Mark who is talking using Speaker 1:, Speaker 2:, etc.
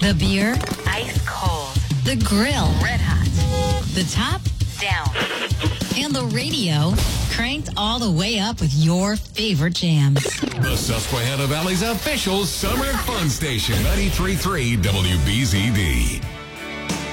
Speaker 1: The beer,
Speaker 2: ice cold.
Speaker 1: the grill,
Speaker 2: Red hot.
Speaker 1: the top,
Speaker 2: Down.
Speaker 1: and the radio cranked all the way up with your favorite jams.
Speaker 3: The Susquehanna Valley's official summer fun station, 93.3 WBZD.